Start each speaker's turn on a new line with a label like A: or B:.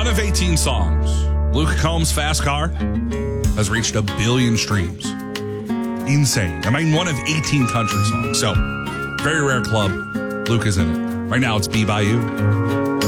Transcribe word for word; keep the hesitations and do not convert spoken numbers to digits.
A: of eighteen songs. Luke Combs' Fast Car has reached a billion streams. Insane. I mean, one of eighteen country songs. So, very rare club. Luke is in it. Right now, it's Be By You.